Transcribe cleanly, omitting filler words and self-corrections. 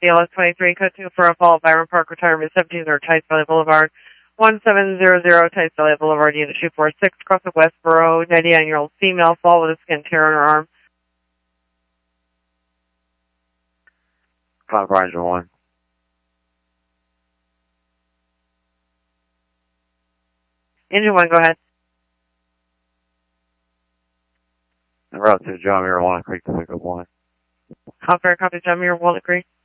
CLS 23, code 2 for a fall, Byron Park, retirement 17, or Tice Valley Boulevard, 1700 Tice Valley Boulevard, Unit 246, across the Westboro, 99-year-old female, fall with a skin tear on her arm. Cloud Ranger 1. Engine 1, go ahead. En route to John Muir, Walnut Creek to pick up 1. Hot Fair, copy John Muir, Walnut Creek.